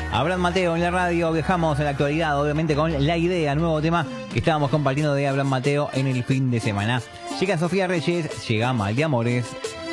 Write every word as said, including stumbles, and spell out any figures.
Abraham Mateo en la radio. Viajamos en la actualidad, obviamente con La Idea, nuevo tema que estábamos compartiendo de Abraham Mateo en el fin de semana. Llega Sofía Reyes, llega Mal de Amores.